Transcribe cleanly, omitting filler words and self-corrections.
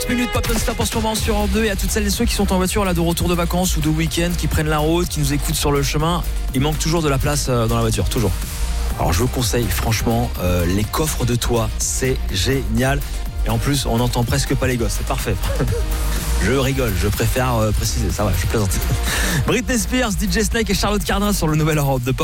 Minutes pop non-stop en ce moment sur Europe 2 et à toutes celles et ceux qui sont en voiture là de retour de vacances ou de week-end, qui prennent la route, qui nous écoutent sur le chemin. Il manque toujours de la place dans la voiture, toujours. Alors je vous conseille franchement les coffres de toit, c'est génial. Et en plus on n'entend presque pas les gosses, c'est parfait. Je rigole, je préfère préciser, ça va, je plaisante. Britney Spears, DJ Snake et Charlotte Cardin sur le nouvel Europe de Pop.